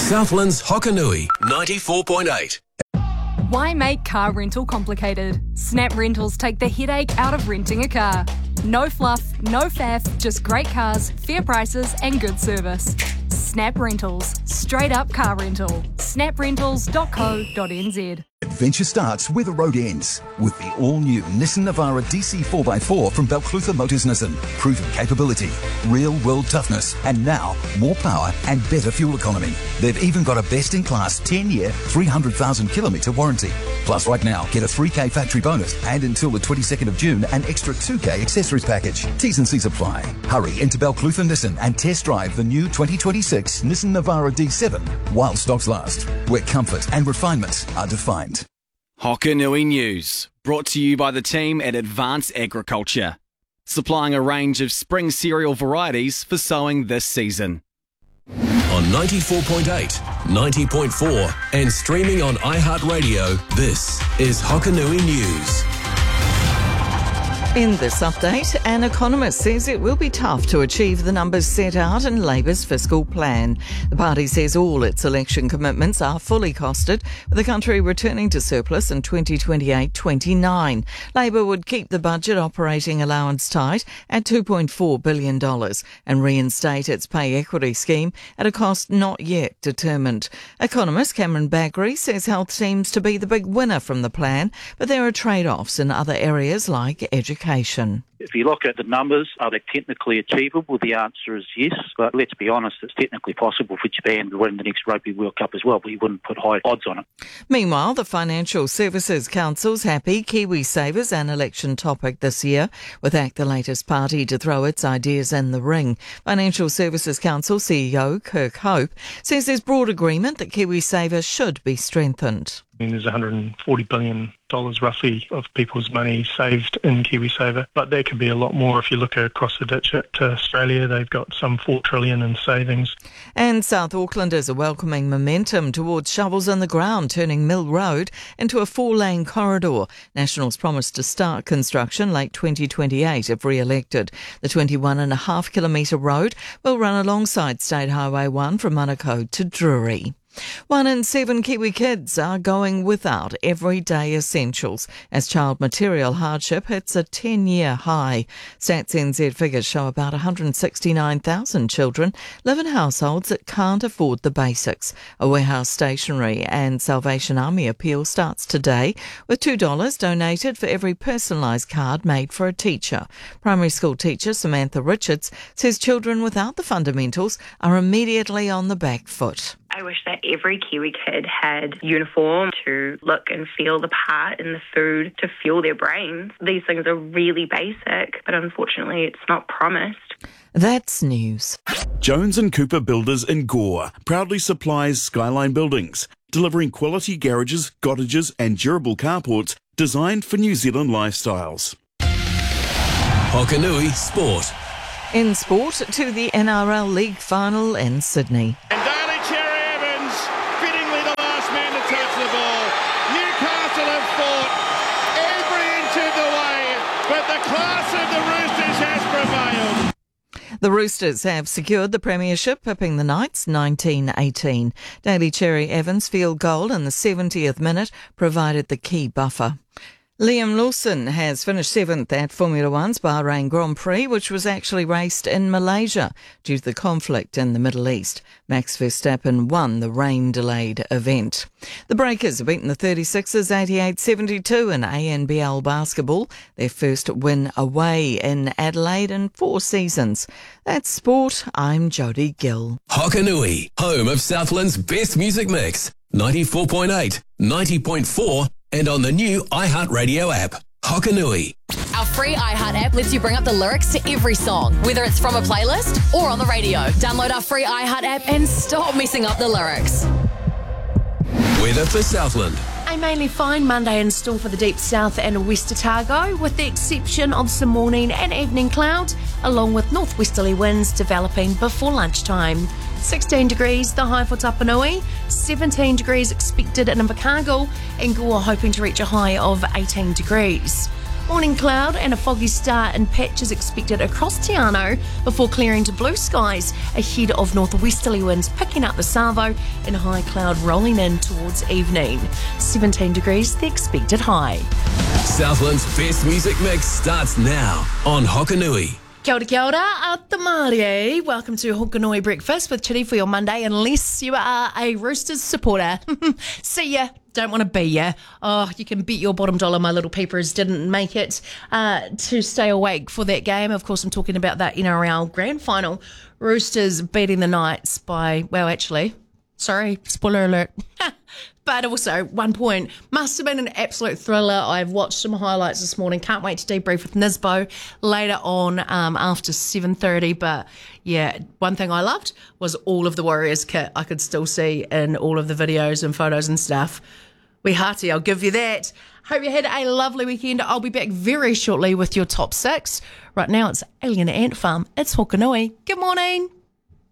Southland's Hokanui 94.8. Why make car rental complicated? Snap Rentals take the headache out of renting a car. No fluff, no faff, just great cars, fair prices and good service. Snap Rentals. Straight up car rental. snaprentals.co.nz. Adventure starts where the road ends with the all-new Nissan Navara DC 4x4 from Balclutha Motors Nissan. Proven capability, real-world toughness, and now more power and better fuel economy. They've even got a best-in-class 10-year, 300,000-kilometre warranty. Plus, right now, get a 3K factory bonus and until the 22nd of June, an extra 2K accessories package. T's and C's apply. Hurry into Balclutha Nissan and test drive the new 2026 Nissan Navara D7 while stocks last, where comfort and refinement are defined. Hokanui News, brought to you by the team at Advanced Agriculture, supplying a range of spring cereal varieties for sowing this season. On 94.8, 90.4 and streaming on iHeartRadio, this is Hokanui News. In this update, an economist says it will be tough to achieve the numbers set out in Labour's fiscal plan. The party says all its election commitments are fully costed, with the country returning to surplus in 2028-29. Labour would keep the budget operating allowance tight at $2.4 billion and reinstate its pay equity scheme at a cost not yet determined. Economist Cameron Bagri says health seems to be the big winner from the plan, but there are trade-offs in other areas like education. If you look at the numbers, are they technically achievable? The answer is yes, but let's be honest, it's technically possible for Japan to win the next Rugby World Cup as well, but you wouldn't put high odds on it. Meanwhile, the Financial Services Council's happy KiwiSaver's an election topic this year, with ACT the latest party to throw its ideas in the ring. Financial Services Council CEO Kirk Hope says there's broad agreement that KiwiSaver should be strengthened. There's $140 billion roughly of people's money saved in KiwiSaver, but there could be a lot more if you look across the ditch at Australia. They've got some $4 trillion in savings. And South Aucklanders are welcoming momentum towards shovels in the ground, turning Mill Road into a 4-lane corridor. Nationals promised to start construction late 2028 if re-elected. The 21.5 kilometre road will run alongside State Highway 1 from Manukau to Drury. 1 in 7 Kiwi kids are going without everyday essentials as child material hardship hits a 10-year high. Stats NZ figures show about 169,000 children live in households that can't afford the basics. A Warehouse Stationery and Salvation Army appeal starts today with $2 donated for every personalised card made for a teacher. Primary school teacher Samantha Richards says children without the fundamentals are immediately on the back foot. I wish that every Kiwi kid had uniform to look and feel the part in the food to fuel their brains. These things are really basic, but unfortunately it's not promised. That's news. Jones & Cooper Builders in Gore proudly supplies Skyline Buildings, delivering quality garages, cottages and durable carports designed for New Zealand lifestyles. Hokanui Sport. In sport, to the NRL League final in Sydney. The Roosters have secured the premiership, pipping the Knights 19-18. Daly Cherry Evans' field goal in the 70th minute provided the key buffer. Liam Lawson has finished 7th at Formula One's Bahrain Grand Prix, which was actually raced in Malaysia due to the conflict in the Middle East. Max Verstappen won the rain-delayed event. The Breakers have beaten the 36ers 88-72 in ANBL basketball, their first win away in Adelaide in 4 seasons. That's sport. I'm Jodie Gill. Hokanui, home of Southland's best music mix. 94.8, 90.4 and on the new iHeartRadio app. Hokanui. Our free iHeart app lets you bring up the lyrics to every song, whether it's from a playlist or on the radio. Download our free iHeart app and stop messing up the lyrics. Weather for Southland. A mainly fine Monday in store for the deep south and West Otago, with the exception of some morning and evening clouds, along with northwesterly winds developing before lunchtime. 16 degrees, the high for Tapanui, 17 degrees expected in Invercargill, and Gore hoping to reach a high of 18 degrees. Morning cloud and a foggy start in patches expected across Te Anau before clearing to blue skies ahead of northwesterly winds picking up the Savo and high cloud rolling in towards evening. 17 degrees, the expected high. Southland's best music mix starts now on Hokanui. Kia ora, ata Māori. Welcome to Hokanui Breakfast with Chitty for your Monday, unless you are a Roosters supporter. See ya. Don't want to be ya. Oh, you can bet your bottom dollar my little peepers didn't make it to stay awake for that game. Of course, I'm talking about that NRL Grand Final. Roosters beating the Knights by, well, actually, sorry, spoiler alert. But also, 1 point. Must have been an absolute thriller. I've watched some highlights this morning. Can't wait to debrief with Nisbo later on after 7:30. But yeah, one thing I loved was all of the Warriors kit I could still see in all of the videos and photos and stuff. We hearty, I'll give you that. Hope you had a lovely weekend. I'll be back very shortly with your top 6. Right now, it's Alien Ant Farm. It's Hokanui. Good morning.